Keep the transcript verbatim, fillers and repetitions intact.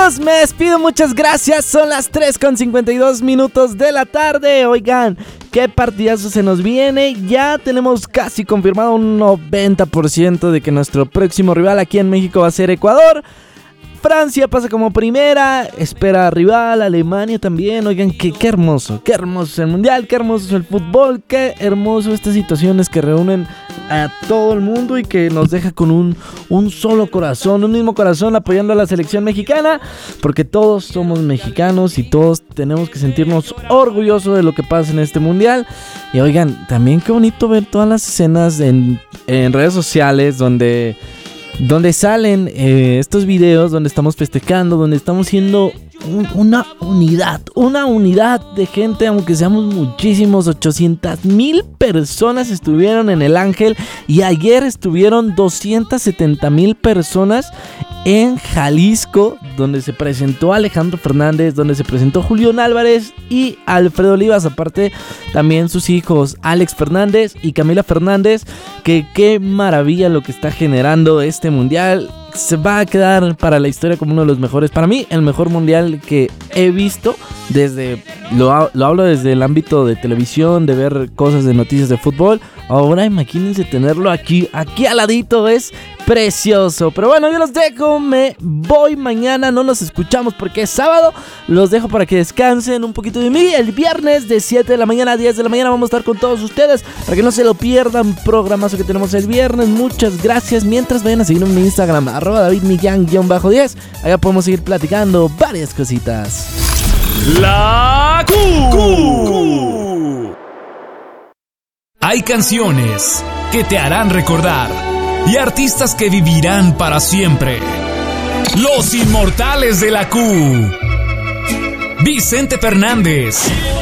amigos, me despido, muchas gracias. Son las tres con cincuenta y dos minutos de la tarde. Oigan, qué partidazo se nos viene. Ya tenemos casi confirmado un noventa por ciento de que nuestro próximo rival aquí en México va a ser Ecuador. Francia pasa como primera, espera rival, Alemania también. Oigan, qué, qué hermoso, qué hermoso es el mundial, qué hermoso es el fútbol, qué hermoso estas situaciones que reúnen a todo el mundo y que nos deja con un, un solo corazón, un mismo corazón apoyando a la selección mexicana, porque todos somos mexicanos y todos tenemos que sentirnos orgullosos de lo que pasa en este mundial. Y oigan, también qué bonito ver todas las escenas en, en redes sociales donde... Donde salen eh, estos videos donde estamos festejando, donde estamos siendo un, una unidad, una unidad de gente, aunque seamos muchísimos. Ochocientas mil personas estuvieron en el Ángel y ayer estuvieron doscientas setenta mil personas en Jalisco, donde se presentó Alejandro Fernández, donde se presentó Julián Álvarez y Alfredo Olivas, aparte también sus hijos Alex Fernández y Camila Fernández, que qué maravilla lo que está generando este mundial. Se va a quedar para la historia como uno de los mejores, para mí el mejor mundial que he visto desde, lo, lo hablo desde el ámbito de televisión, de ver cosas de noticias de fútbol. Ahora imagínense tenerlo aquí, aquí al ladito, es precioso. Pero bueno, yo los dejo, me voy mañana, no nos escuchamos porque es sábado. Los dejo para que descansen un poquito de mí. El viernes de siete de la mañana a diez de la mañana vamos a estar con todos ustedes, para que no se lo pierdan, programazo que tenemos el viernes. Muchas gracias, mientras vayan a seguirme en mi Instagram, arroba David Millán diez. Allá podemos seguir platicando varias cositas. La Q. Q. Hay canciones que te harán recordar y artistas que vivirán para siempre. Los inmortales de la Q. Vicente Fernández,